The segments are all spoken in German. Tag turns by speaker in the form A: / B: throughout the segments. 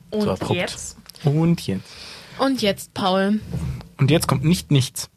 A: Und
B: so abrupt.
A: jetzt?
B: Und jetzt.
C: Und jetzt, Paul.
B: Und jetzt kommt nicht nichts.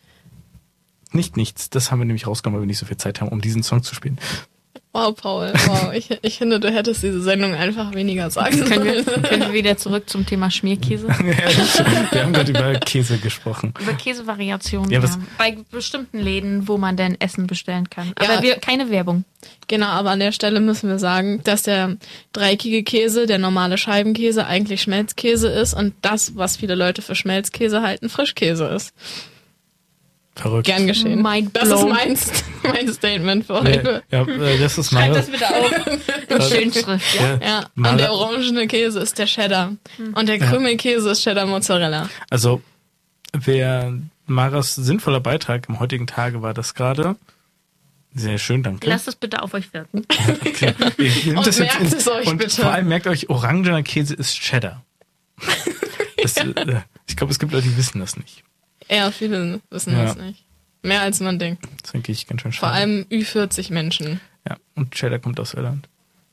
B: Nicht nichts. Das haben wir nämlich rausgenommen, weil wir nicht so viel Zeit haben, um diesen Song zu spielen.
C: Wow, Paul, wow. Ich finde, du hättest diese Sendung einfach weniger sagen sollen.
A: Können wir wieder zurück zum Thema Schmierkäse?
B: Wir haben gerade über Käse gesprochen.
A: Über Käsevariationen,
B: Ja,
A: ja. Bei bestimmten Läden, wo man dann Essen bestellen kann. Aber
C: Ja.
A: keine Werbung.
C: Genau, aber an der Stelle müssen wir sagen, dass der dreieckige Käse, der normale Scheibenkäse, eigentlich Schmelzkäse ist und das, was viele Leute für Schmelzkäse halten, Frischkäse ist.
B: Verrückt.
C: Gern geschehen.
A: Mind
C: Das ist
A: blown.
C: mein Statement für heute.
B: Ja, das ist
A: Schreib
B: mal.
A: das bitte auf. In Schönschrift, ja?
C: Ja,
B: Mara-
C: und der orangene Käse ist der Cheddar. Und der Krümelkäse ist Cheddar Mozzarella.
B: Also, wer Maras sinnvoller Beitrag am heutigen Tage war das gerade. Sehr schön, danke.
A: Lasst es bitte auf euch wirken.
B: Okay. Ihr nehmt
C: Und
B: das jetzt
C: merkt es euch
B: und
C: bitte.
B: vor allem merkt euch, orangener Käse ist Cheddar. Das, ich glaube, es gibt Leute, die wissen das nicht.
C: Ja, viele wissen
B: Ja.
C: das nicht. Mehr als man denkt.
B: Das denke ich ganz schön schade.
C: Vor allem Ü40 Menschen.
B: Ja, und Cheddar kommt aus Irland.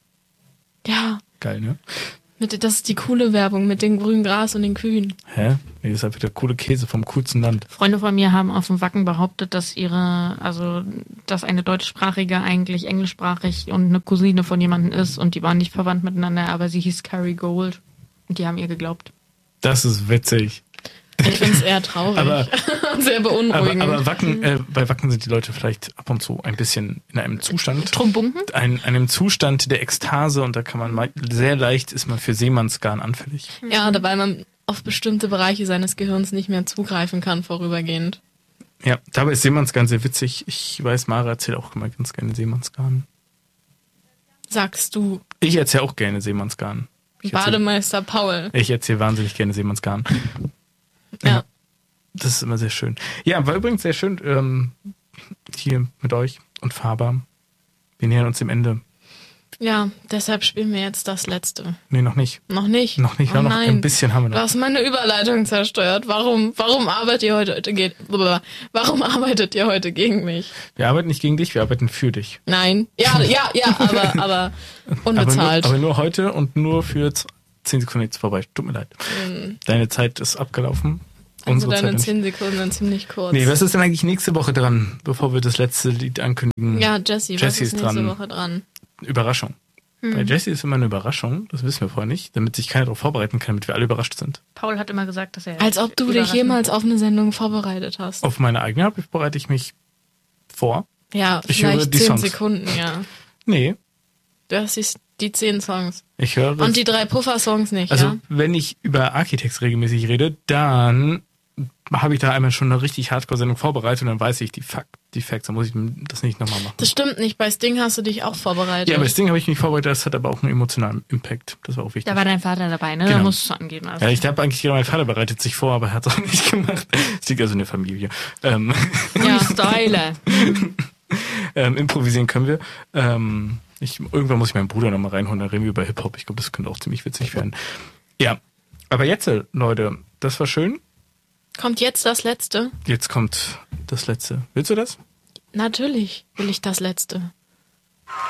C: Ja,
B: Geil, ne?
C: das ist die coole Werbung mit dem grünen Gras und den Kühen.
B: Hä? Nee, das ist halt wieder coole Käse vom coolsten Land.
A: Freunde von mir haben auf dem Wacken behauptet, dass dass eine deutschsprachige eigentlich englischsprachig und eine Cousine von jemandem ist und die waren nicht verwandt miteinander, aber sie hieß Carrie Gold und die haben ihr geglaubt.
B: Das ist witzig.
C: Ich finde es eher traurig
B: Aber-
C: und sehr beunruhigend.
B: Aber Wacken, bei Wacken sind die Leute vielleicht ab und zu ein bisschen in einem Zustand.
A: Trumbunken?
B: Einem Zustand der Ekstase und da kann man sehr leicht ist man für Seemannsgarn anfällig.
C: Ja, weil man auf bestimmte Bereiche seines Gehirns nicht mehr zugreifen kann vorübergehend.
B: Ja, dabei ist Seemannsgarn sehr witzig. Ich weiß, Mara erzählt auch immer ganz gerne Seemannsgarn.
C: Sagst du,
B: Ich erzähle auch gerne Seemannsgarn.
C: Bademeister Paul.
B: Ich erzähle wahnsinnig gerne Seemannsgarn.
C: Ja.
B: Das ist immer sehr schön. Ja, war übrigens sehr schön hier mit euch und Faber. Wir nähern uns dem Ende.
C: Ja, deshalb spielen wir jetzt das Letzte.
B: Nee, noch nicht.
C: Noch nicht?
B: Noch nicht.
C: Oh
B: Noch
C: nein.
B: ein bisschen haben wir
C: Du
B: noch.
C: hast meine Überleitung zerstört. Warum arbeitet ihr Warum arbeitet ihr heute gegen mich?
B: Wir arbeiten nicht gegen dich, wir arbeiten für dich.
C: Nein. Ja, aber unbezahlt.
B: Aber nur heute und nur für 10 Sekunden jetzt vorbei. Tut mir leid. Deine Zeit ist abgelaufen.
C: also
B: Unsere
C: deine
B: Zeit
C: 10 Sekunden sind ziemlich kurz.
B: Nee, was ist denn eigentlich nächste Woche dran, bevor wir das letzte Lied ankündigen?
C: Ja, Jessie, was
B: Jessie
C: ist
B: ist
C: nächste
B: dran.
C: Woche dran?
B: Überraschung. Bei Jessie ist immer eine Überraschung, das wissen wir vorher nicht, damit sich keiner darauf vorbereiten kann, damit wir alle überrascht sind.
A: Paul hat immer gesagt, dass er...
C: Als ob du dich
A: überraschend-
C: jemals auf eine Sendung vorbereitet hast.
B: Auf meine eigene bereite ich mich vor.
C: Ja,
B: Ich höre
C: vielleicht
B: die
C: 10
B: Songs.
C: Sekunden, ja.
B: Nee,
C: Du hast die 10 Songs.
B: ich höre...
C: Und die 3 Puffer-Songs nicht,
B: also,
C: ja?
B: wenn ich über Architects regelmäßig rede, dann habe ich da einmal schon eine richtig Hardcore-Sendung vorbereitet und dann weiß ich die Facts, dann muss ich das nicht nochmal machen.
C: Das stimmt nicht, bei Sting hast du dich auch vorbereitet.
B: Ja, aber das Ding habe ich mich vorbereitet, das hat aber auch einen emotionalen Impact. Das war auch wichtig.
A: Da war dein Vater dabei, ne?
B: Genau.
A: Da musst du es angeben. Also.
B: Ja, ich habe eigentlich gedacht, mein Vater bereitet sich vor, aber er hat es auch nicht gemacht. Es liegt also in der Familie.
C: Ja.
A: Style.
B: Improvisieren können wir. Irgendwann muss ich meinen Bruder nochmal reinholen, dann reden wir über Hip-Hop. Ich glaube, das könnte auch ziemlich witzig werden. Ja, aber jetzt, Leute, das war schön.
C: Kommt jetzt das Letzte?
B: Jetzt kommt das Letzte. Willst du das?
C: Natürlich will ich das Letzte.